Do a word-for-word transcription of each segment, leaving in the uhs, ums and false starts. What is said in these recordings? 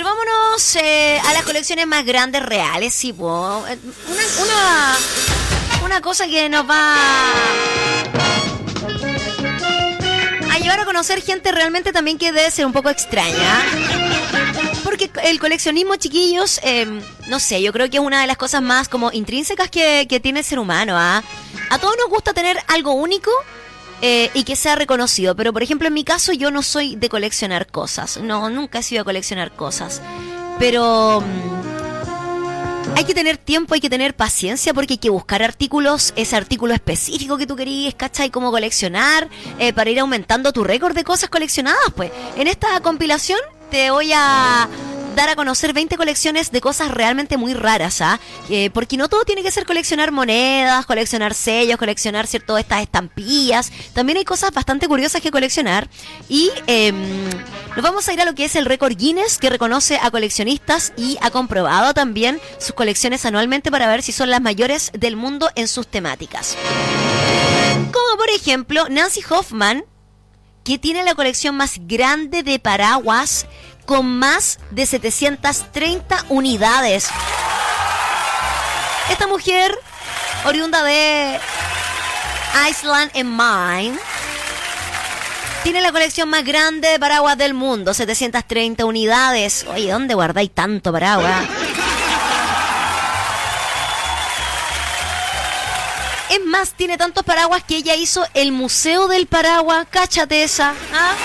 Pero vámonos eh, a las colecciones más grandes reales, sí, po. Una, una, una cosa que nos va a llevar a conocer gente realmente también que debe ser un poco extraña. Porque el coleccionismo, chiquillos, eh, no sé, yo creo que es una de las cosas más como intrínsecas que, que tiene el ser humano, ¿ah? A todos nos gusta tener algo único eh, y que sea reconocido. Pero, por ejemplo, en mi caso, yo no soy de coleccionar cosas. No, nunca he sido de coleccionar cosas. Pero mmm, hay que tener tiempo, hay que tener paciencia porque hay que buscar artículos, ese artículo específico que tú querías, ¿cachai? Cómo coleccionar, eh, para ir aumentando tu récord de cosas coleccionadas, pues. En esta compilación te voy a dar a conocer veinte colecciones de cosas realmente muy raras, ¿ah? Eh, porque no todo tiene que ser coleccionar monedas, coleccionar sellos, coleccionar cierto estas estampillas. También hay cosas bastante curiosas que coleccionar. Y eh, nos vamos a ir a lo que es el récord Guinness, que reconoce a coleccionistas y ha comprobado también sus colecciones anualmente para ver si son las mayores del mundo en sus temáticas. Como por ejemplo Nancy Hoffman, que tiene la colección más grande de paraguas con más de setecientas treinta unidades. Esta mujer, oriunda de Island and Mine, tiene la colección más grande de paraguas del mundo, setecientas treinta unidades. Oye, ¿dónde guardáis tanto paraguas? Es más, tiene tantos paraguas que ella hizo el Museo del Paraguas. Cáchate esa, ¿ah?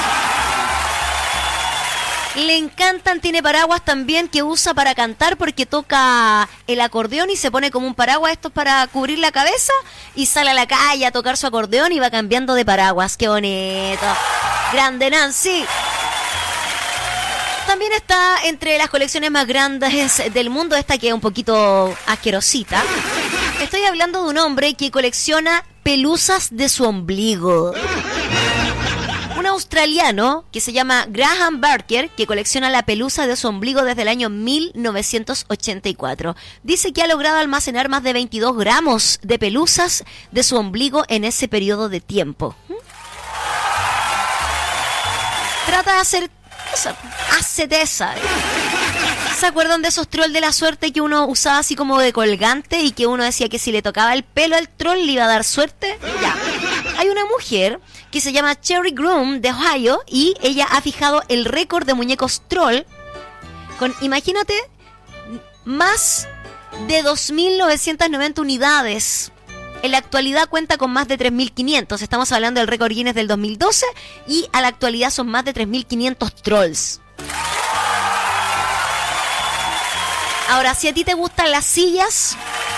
Le encantan, tiene paraguas también que usa para cantar porque toca el acordeón y se pone como un paraguas, esto es para cubrir la cabeza, y sale a la calle a tocar su acordeón y va cambiando de paraguas. ¡Qué bonito! ¡Grande Nancy! También está entre las colecciones más grandes del mundo esta que es un poquito asquerosita. Estoy hablando de un hombre que colecciona pelusas de su ombligo. Un australiano que se llama Graham Barker, que colecciona la pelusa de su ombligo desde el año mil novecientos ochenta y cuatro. Dice que ha logrado almacenar más de veintidós gramos de pelusas de su ombligo en ese periodo de tiempo. Trata de hacer... Hacete esa. ¿Se acuerdan de esos trolls de la suerte que uno usaba así como de colgante y que uno decía que si le tocaba el pelo al troll le iba a dar suerte? Ya. Hay una mujer que se llama Cherry Groom de Ohio y ella ha fijado el récord de muñecos troll con, imagínate, más de dos mil novecientas noventa unidades. En la actualidad cuenta con más de tres mil quinientos. Estamos hablando del récord Guinness del dos mil doce y a la actualidad son más de tres mil quinientos trolls. Ahora, si a ti te gustan las sillas,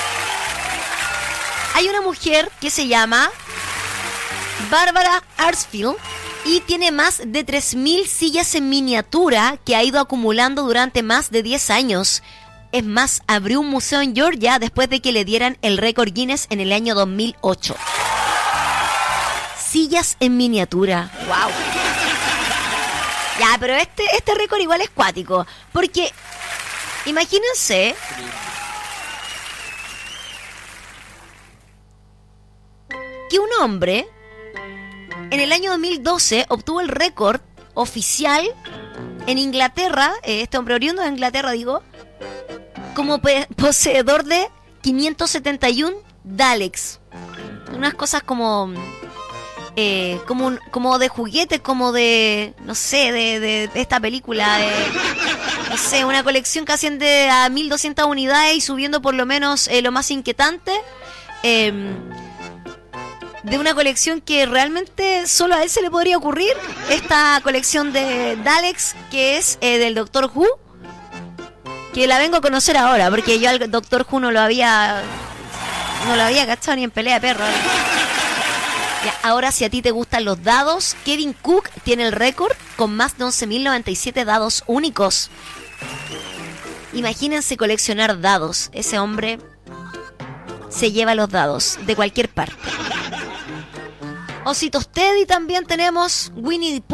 hay una mujer que se llama Barbara Arsfield y tiene más de tres mil sillas en miniatura que ha ido acumulando durante más de diez años. Es más, abrió un museo en Georgia después de que le dieran el récord Guinness en el año dos mil ocho. Sillas en miniatura. ¡Wow! Ya, pero este, este récord igual es cuático, porque... Imagínense que un hombre en el año dos mil doce obtuvo el récord oficial en Inglaterra, este hombre oriundo de Inglaterra, digo, como pe- poseedor de quinientos setenta y uno Daleks. Unas cosas como... Eh, como, un, como de juguetes, como de, no sé, de, de, de esta película, de, no sé, una colección que asciende a mil doscientas unidades y subiendo por lo menos eh, lo más inquietante, eh, de una colección que realmente solo a él se le podría ocurrir, esta colección de Daleks que es eh, del Doctor Who, que la vengo a conocer ahora, porque yo al Doctor Who no lo había, no lo había cachado ni en pelea de perro. Ya, ahora, si a ti te gustan los dados, Kevin Cook tiene el récord con más de once mil noventa y siete dados únicos. Imagínense coleccionar dados. Ese hombre se lleva los dados de cualquier parte. Ositos Teddy también tenemos. Winnie the Pooh.